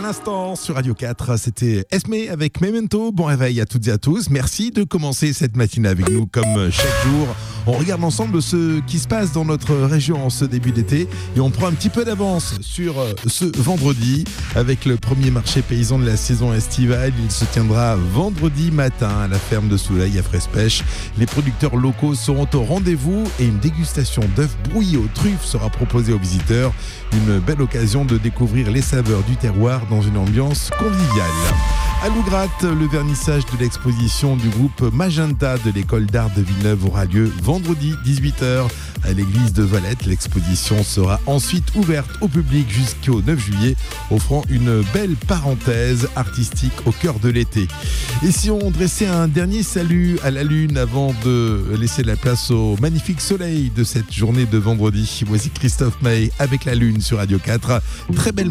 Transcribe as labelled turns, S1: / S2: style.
S1: l'instant sur Radio 4, c'était Esme avec Memento. Bon réveil à toutes et à tous. Merci de commencer cette matinée avec nous comme chaque jour. On regarde ensemble ce qui se passe dans notre région en ce début d'été et on prend un petit peu d'avance sur ce vendredi avec le premier marché paysan de la saison estivale. Il se tiendra vendredi matin à la ferme de Soleil à Fraisse-Pêche. Les producteurs locaux seront au rendez-vous et une dégustation d'œufs brouillés aux truffes sera proposée aux visiteurs. Une belle occasion de découvrir les saveurs du terroir dans une ambiance conviviale. À Lougratte, le vernissage de l'exposition du groupe Magenta de l'école d'art de Villeneuve aura lieu vendredi 18h à l'église de Valette. L'exposition sera ensuite ouverte au public jusqu'au 9 juillet, offrant une belle parenthèse artistique au cœur de l'été. Et si on dressait un dernier salut à la lune avant de laisser la place au magnifique soleil de cette journée de vendredi, voici Christophe Maé avec la lune sur Radio 4. Très belle